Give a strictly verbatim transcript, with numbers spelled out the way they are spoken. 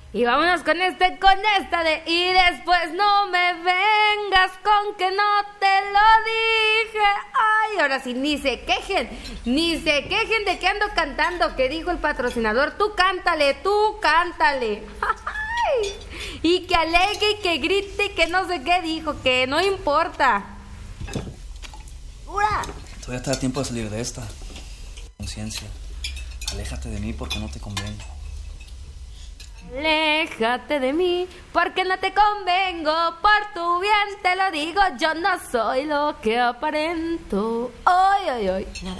Y vámonos con este, con esta de y después no me vengas con que no te lo dije. Ay, ahora sí, ni se quejen, ni se quejen de que ando cantando, que dijo el patrocinador, tú cántale, tú cántale. Ay, y que alegue y que grite y que no sé qué dijo, que no importa. ¡Ura! Todavía está a tiempo de salir de esta. Conciencia, aléjate de mí porque no te convengo. Aléjate de mí, porque no te convengo, por tu bien te lo digo, yo no soy lo que aparento. Ay, ay, ay.